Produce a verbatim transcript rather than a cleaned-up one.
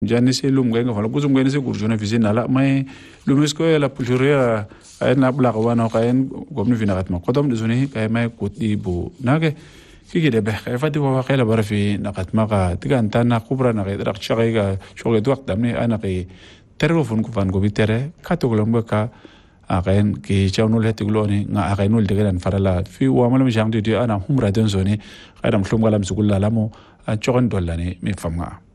Jani se lum ga ngafala kusum ga se kurjuna fisina la mai lumesko la pujuria ay na bla wana kayen gomni vinagat ma kodom de zuni kay mai koti bu nage kiki de be kay fati wa khayla barfi naqat ma ga tigan tana kubra na ga rak chagay ga shoge waqt damni ana kay telefon ku van go bitere katogolom ka akayen ki chawnul hetigloni nga akayenul de gan farala fi wa malam jang de ana humra den zoni kadam hlum galam sugul lamo a chogon dollani mi famga